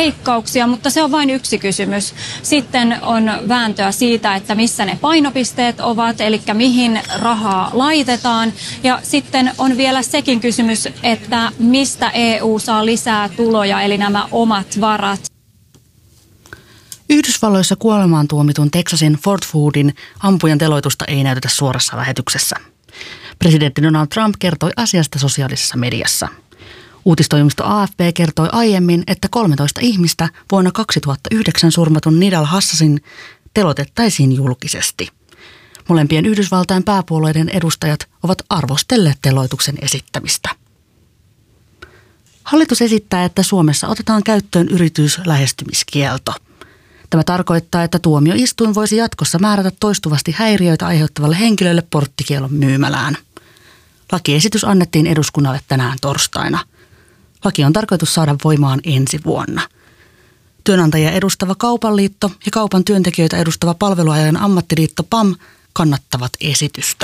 leikkauksia, mutta se on vain yksi kysymys. Sitten on vääntöä siitä, että missä ne painopisteet ovat, eli mihin rahaa laitetaan. Ja sitten on vielä sekin kysymys, että mistä EU saa lisää tuloja, eli nämä omat varat. Yhdysvalloissa kuolemaan tuomitun Texasin Fort Hoodin ampujan teloitusta ei näytetä suorassa lähetyksessä. Presidentti Donald Trump kertoi asiasta sosiaalisessa mediassa. Uutistoimisto AFP kertoi aiemmin, että 13 ihmistä vuonna 2009 surmatun Nidal Hassasin telotettaisiin julkisesti. Molempien Yhdysvaltain pääpuolueiden edustajat ovat arvostelleet teloituksen esittämistä. Hallitus esittää, että Suomessa otetaan käyttöön yrityslähestymiskielto. Tämä tarkoittaa, että tuomioistuin voisi jatkossa määrätä toistuvasti häiriöitä aiheuttavalle henkilölle porttikielon myymälään. Lakiesitys annettiin eduskunnalle tänään torstaina. Laki on tarkoitus saada voimaan ensi vuonna. Työnantajia edustava Kaupan liitto ja kaupan työntekijöitä edustava palveluajan ammattiliitto PAM kannattavat esitystä.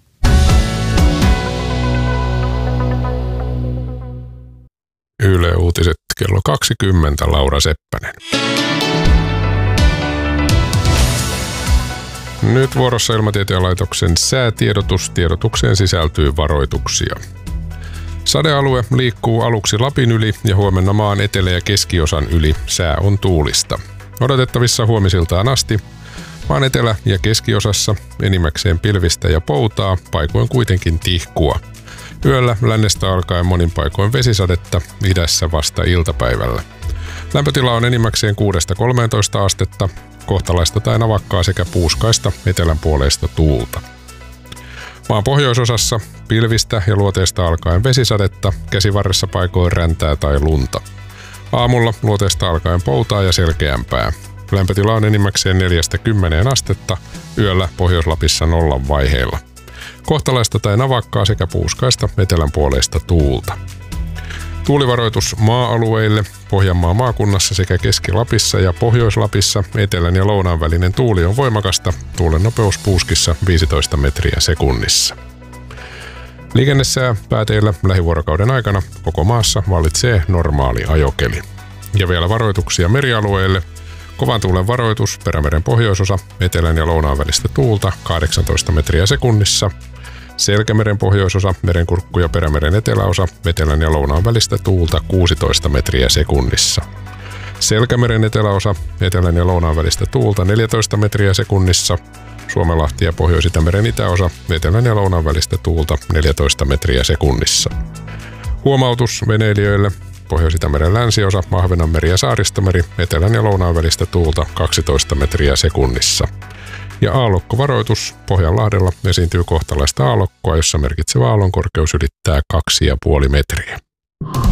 Yle Uutiset kello 20, Laura Seppänen. Nyt vuorossa Ilmatieteen laitoksen säätiedotus. Tiedotukseen sisältyy varoituksia. Sadealue liikkuu aluksi Lapin yli ja huomenna maan etelä- ja keskiosan yli. Sää on tuulista. Odotettavissa huomisiltaan asti maan etelä- ja keskiosassa enimmäkseen pilvistä ja poutaa, paikoin kuitenkin tihkua. Yöllä lännestä alkaen monin paikoin vesisadetta, idässä vasta iltapäivällä. Lämpötila on enimmäkseen 6-13 astetta, kohtalaista tai navakkaa sekä puuskaista etelänpuoleista tuulta. Maan pohjoisosassa pilvistä ja luoteesta alkaen vesisadetta, käsivarressa paikoin räntää tai lunta. Aamulla luoteesta alkaen poutaa ja selkeämpää. Lämpötila on enimmäkseen 4-10 astetta, yöllä Pohjois-Lapissa 0 vaiheilla. Kohtalaista tai navakkaa sekä puuskaista etelänpuoleista tuulta. Tuulivaroitus maa-alueille Pohjanmaan maakunnassa sekä Keski-Lapissa ja Pohjois-Lapissa etelän ja lounaan välinen tuuli on voimakasta, tuulen nopeus puuskissa 15 metriä sekunnissa. Liikennesää pääteillä lähivuorokauden aikana koko maassa vallitsee normaali ajokeli. Ja vielä varoituksia merialueille. Kovan tuulen varoitus Perämeren pohjoisosa etelän ja lounaan välistä tuulta 18 metriä sekunnissa. Selkämeren pohjoisosa, Merenkurkku ja Perämeren eteläosa, etelän ja lounaan välistä tuulta 16 metriä sekunnissa. Selkämeren eteläosa, etelän ja lounaan välistä tuulta 14 metriä sekunnissa. Suomenlahti ja Pohjois-Itämeren itäosa, etelän ja lounaan välistä tuulta 14 metriä sekunnissa. Huomautus veneilijöille. Pohjois-Itämeren länsiosa, Ahvenanmeri ja Saaristomeri, etelän ja lounaan välistä tuulta 12 metriä sekunnissa. Ja aallokkovaroitus Pohjanlahdella esiintyy kohtalaista aallokkoa, jossa merkitsevä aallonkorkeus ylittää 2,5 metriä.